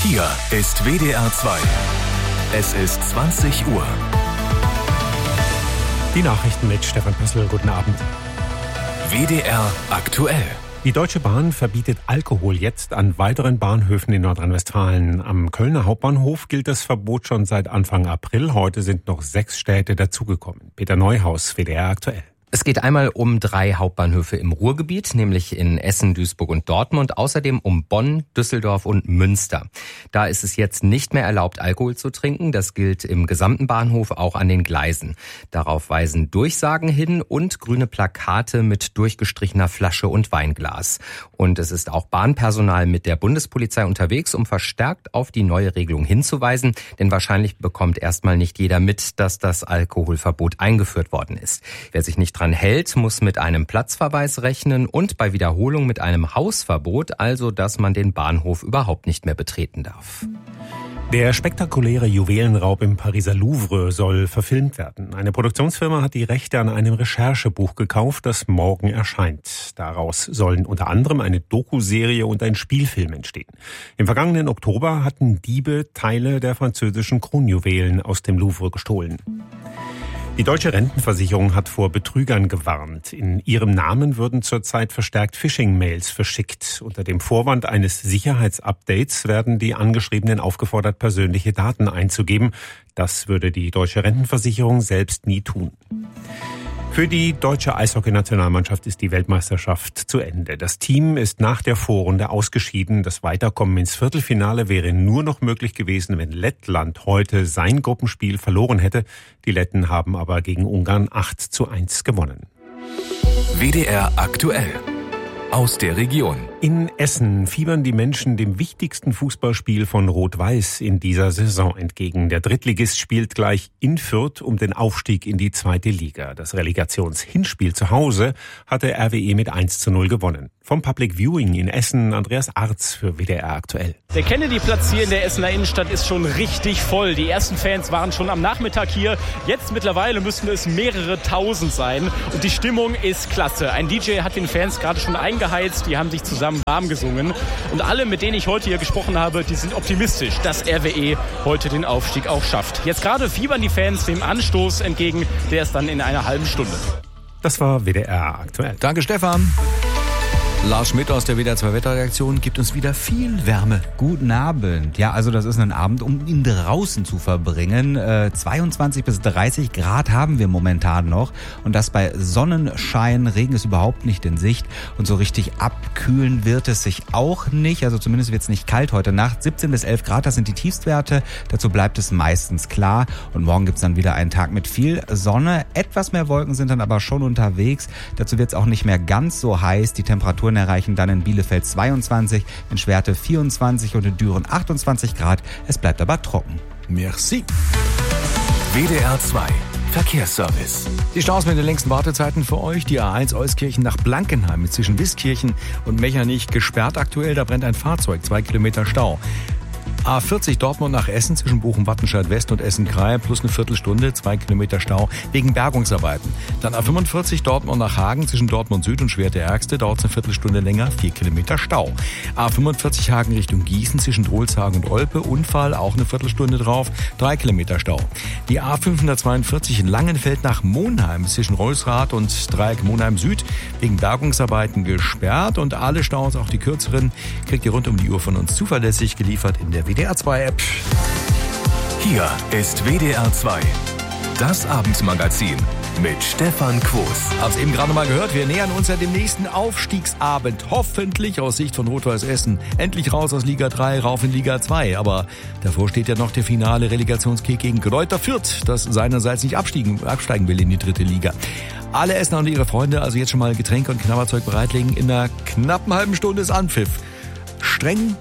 Hier ist WDR 2. Es ist 20 Uhr. Die Nachrichten mit Stefan Püssl. Guten Abend. WDR aktuell. Die Deutsche Bahn verbietet Alkohol jetzt an weiteren Bahnhöfen in Nordrhein-Westfalen. Am Kölner Hauptbahnhof gilt das Verbot schon seit Anfang April. Heute sind noch 6 Städte dazugekommen. Peter Neuhaus, WDR aktuell. Es geht einmal um 3 Hauptbahnhöfe im Ruhrgebiet, nämlich in Essen, Duisburg und Dortmund, außerdem um Bonn, Düsseldorf und Münster. Da ist es jetzt nicht mehr erlaubt, Alkohol zu trinken. Das gilt im gesamten Bahnhof, auch an den Gleisen. Darauf weisen Durchsagen hin und grüne Plakate mit durchgestrichener Flasche und Weinglas. Und es ist auch Bahnpersonal mit der Bundespolizei unterwegs, um verstärkt auf die neue Regelung hinzuweisen. Denn wahrscheinlich bekommt erstmal nicht jeder mit, dass das Alkoholverbot eingeführt worden ist. Wer sich nicht dran hält, muss mit einem Platzverweis rechnen und bei Wiederholung mit einem Hausverbot, also dass man den Bahnhof überhaupt nicht mehr betreten darf. Der spektakuläre Juwelenraub im Pariser Louvre soll verfilmt werden. Eine Produktionsfirma hat die Rechte an einem Recherchebuch gekauft, das morgen erscheint. Daraus sollen unter anderem eine Dokuserie und ein Spielfilm entstehen. Im vergangenen Oktober hatten Diebe Teile der französischen Kronjuwelen aus dem Louvre gestohlen. Die Deutsche Rentenversicherung hat vor Betrügern gewarnt. In ihrem Namen würden zurzeit verstärkt Phishing-Mails verschickt. Unter dem Vorwand eines Sicherheitsupdates werden die Angeschriebenen aufgefordert, persönliche Daten einzugeben. Das würde die Deutsche Rentenversicherung selbst nie tun. Für die deutsche Eishockey-Nationalmannschaft ist die Weltmeisterschaft zu Ende. Das Team ist nach der Vorrunde ausgeschieden. Das Weiterkommen ins Viertelfinale wäre nur noch möglich gewesen, wenn Lettland heute sein Gruppenspiel verloren hätte. Die Letten haben aber gegen Ungarn 8:1 gewonnen. WDR aktuell. Aus der Region. In Essen fiebern die Menschen dem wichtigsten Fußballspiel von Rot-Weiß in dieser Saison entgegen. Der Drittligist spielt gleich in Fürth um den Aufstieg in die 2. Liga. Das Relegationshinspiel zu Hause hatte RWE mit 1:0 gewonnen. Vom Public Viewing in Essen, Andreas Arz für WDR aktuell. Der Kennedy-Platz hier in der Essener Innenstadt ist schon richtig voll. Die ersten Fans waren schon am Nachmittag hier. Jetzt mittlerweile müssten es mehrere tausend sein. Und die Stimmung ist klasse. Ein DJ hat den Fans gerade schon eingeheizt. Die haben sich zusammen warm gesungen. Und alle, mit denen ich heute hier gesprochen habe, die sind optimistisch, dass RWE heute den Aufstieg auch schafft. Jetzt gerade fiebern die Fans dem Anstoß entgegen. Der ist dann in einer halben Stunde. Das war WDR aktuell. Danke, Stefan. Lars Schmidt aus der WDR 2 Wetterredaktion gibt uns wieder viel Wärme. Guten Abend. Ja, also das ist ein Abend, um ihn draußen zu verbringen. 22 bis 30 Grad haben wir momentan noch. Und das bei Sonnenschein. Regen ist überhaupt nicht in Sicht. Und so richtig abkühlen wird es sich auch nicht. Also zumindest wird es nicht kalt heute Nacht. 17 bis 11 Grad, das sind die Tiefstwerte. Dazu bleibt es meistens klar. Und morgen gibt es dann wieder einen Tag mit viel Sonne. Etwas mehr Wolken sind dann aber schon unterwegs. Dazu wird es auch nicht mehr ganz so heiß. Die Temperaturen erreichen dann in Bielefeld 22, in Schwerte 24 und in Düren 28 Grad. Es bleibt aber trocken. Merci. WDR 2 Verkehrsservice. Die Staus mit den längsten Wartezeiten für euch. Die A1 Euskirchen nach Blankenheim zwischen Wiskirchen und Mechernich gesperrt aktuell. Da brennt ein Fahrzeug, 2 Kilometer Stau. A40 Dortmund nach Essen zwischen Bochum-Wattenscheid West und Essen-Krahe plus eine Viertelstunde, 2 Kilometer Stau wegen Bergungsarbeiten. Dann A45 Dortmund nach Hagen zwischen Dortmund Süd und Schwerte-Ärgste, dauert es eine Viertelstunde länger, 4 Kilometer Stau. A45 Hagen Richtung Gießen zwischen Drolshagen und Olpe, Unfall, auch eine Viertelstunde drauf, 3 Kilometer Stau. Die A542 in Langenfeld nach Monheim zwischen Reusrath und Dreieck Monheim Süd wegen Bergungsarbeiten gesperrt und alle Staus, auch die kürzeren, kriegt ihr rund um die Uhr von uns zuverlässig geliefert in der WDR 2 App. Hier ist WDR 2. Das Abendmagazin mit Stefan Quos. Hab's eben gerade mal gehört, wir nähern uns ja dem nächsten Aufstiegsabend. Hoffentlich aus Sicht von Rot-Weiß Essen. Endlich raus aus Liga 3, rauf in Liga 2. Aber davor steht ja noch der finale Relegationskick gegen Greuther Fürth, das seinerseits nicht absteigen will in die 3. Liga. Alle Essener und ihre Freunde also jetzt schon mal Getränke und Knabberzeug bereitlegen. In einer knappen halben Stunde ist Anpfiff. Streng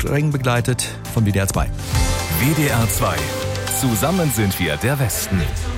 begleitet von WDR 2. WDR 2. Zusammen sind wir der Westen.